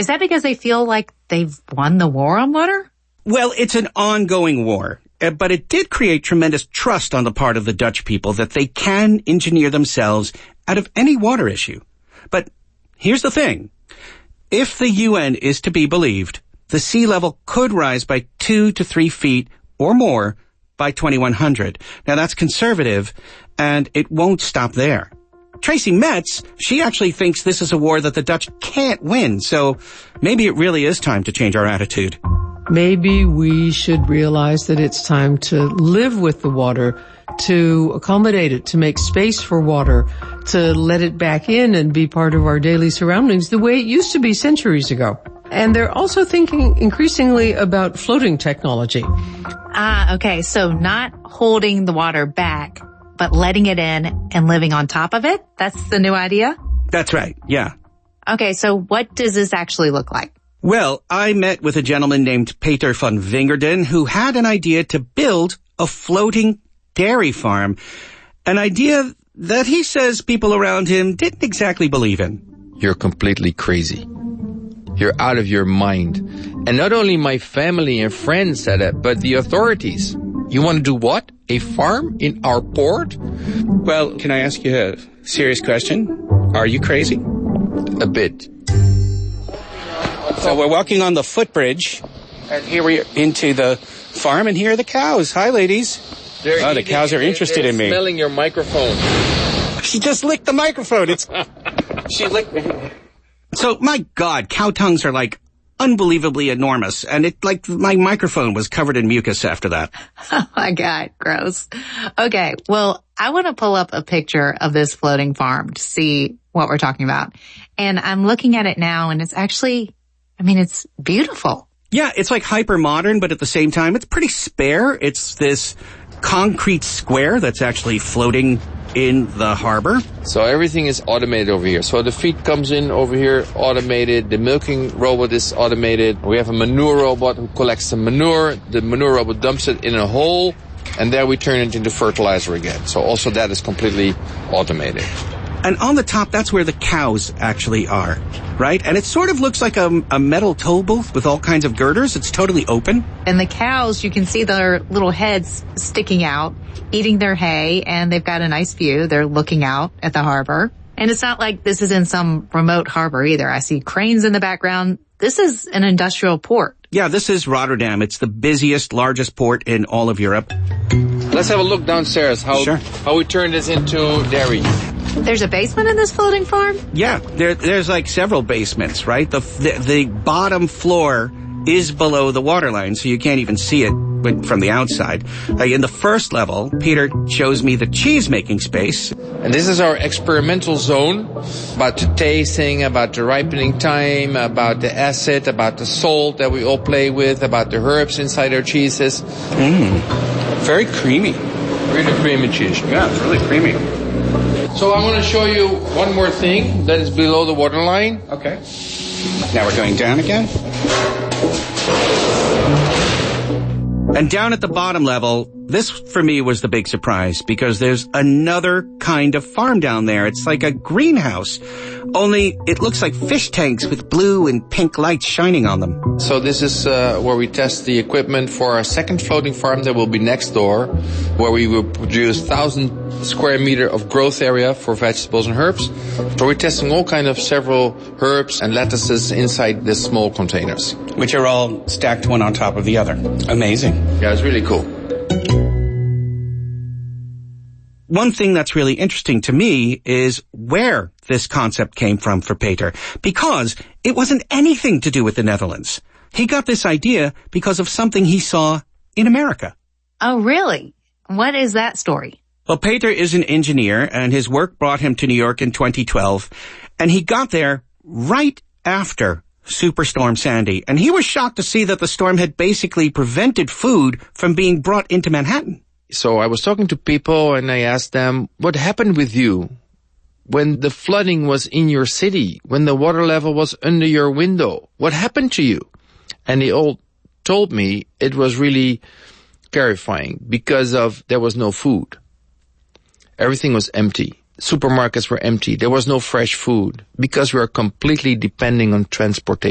Is that because they feel like they've won the war on water? Well, it's an ongoing war, but it did create tremendous trust on the part of the Dutch people that they can engineer themselves out of any water issue. But here's the thing. If the UN is to be believed, the sea level could rise by 2 to 3 feet or more by 2100. Now, that's conservative, and it won't stop there. Tracy Metz, she actually thinks this is a war that the Dutch can't win, so maybe it really is time to change our attitude. Maybe we should realize that it's time to live with the water, to accommodate it, to make space for water, to let it back in and be part of our daily surroundings the way it used to be centuries ago. And they're also thinking increasingly about floating technology. Okay. So not holding the water back, but letting it in and living on top of it? That's the new idea? That's right, yeah. Okay, so what does this actually look like? Well, I met with a gentleman named Peter van Wingerden who had an idea to build a floating dairy farm, an idea that he says people around him didn't exactly believe in. You're completely crazy. You're out of your mind. And not only my family and friends said it, but the authorities. You want to do what? A farm in our port? Well, can I ask you a serious question? Are you crazy? A bit. So we're walking on the footbridge, and here we are into the farm, and here are the cows. Hi, ladies. The cows are interested in me. Smelling your microphone. She just licked the microphone. She licked me. So, my God, cow tongues are like unbelievably enormous, and my microphone was covered in mucus after that. Oh my God, gross. Okay, well, I want to pull up a picture of this floating farm to see what we're talking about. And I'm looking at it now, and it's actually, it's beautiful. Yeah, it's like hyper modern, but at the same time, it's pretty spare. It's this concrete square that's actually floating in the harbor. So everything is automated over here. So the feed comes in over here, automated. The milking robot is automated. We have a manure robot who collects the manure. The manure robot dumps it in a hole, and there we turn it into fertilizer again. So also that is completely automated. And on the top, that's where the cows actually are, right? And it sort of looks like a metal toll booth with all kinds of girders. It's totally open. And the cows, you can see their little heads sticking out, eating their hay, and they've got a nice view. They're looking out at the harbor. And it's not like this is in some remote harbor either. I see cranes in the background. This is an industrial port. Yeah, this is Rotterdam. It's the busiest, largest port in all of Europe. Let's have a look downstairs, how we turn this into dairy. There's a basement in this floating farm? Yeah, there's like several basements, right? The bottom floor is below the waterline, so you can't even see it from the outside. In the first level, Peter shows me the cheese-making space. And this is our experimental zone, about the tasting, about the ripening time, about the acid, about the salt that we all play with, about the herbs inside our cheeses. Very creamy. Really creamy cheese. Yeah, it's really creamy. So I want to show you one more thing that is below the waterline. Okay. Now we're going down again. And down at the bottom level, this for me was the big surprise because there's another kind of farm down there. It's like a greenhouse, only it looks like fish tanks with blue and pink lights shining on them. So this is where we test the equipment for our second floating farm that will be next door, where we will produce 1,000 square meter of growth area for vegetables and herbs. So we're testing all kind of several herbs and lettuces inside the small containers. Which are all stacked one on top of the other. Amazing. Yeah, it's really cool. One thing that's really interesting to me is where this concept came from for Peter, because it wasn't anything to do with the Netherlands. He got this idea because of something he saw in America. Oh, really? What is that story? Well, Peter is an engineer, and his work brought him to New York in 2012, and he got there right after Superstorm Sandy, and he was shocked to see that the storm had basically prevented food from being brought into Manhattan. So I was talking to people, and I asked them, what happened with you when the flooding was in your city, when the water level was under your window? What happened to you? And they all told me it was really terrifying because there was no food. Everything was empty. Supermarkets were empty. There was no fresh food because we are completely depending on transportation.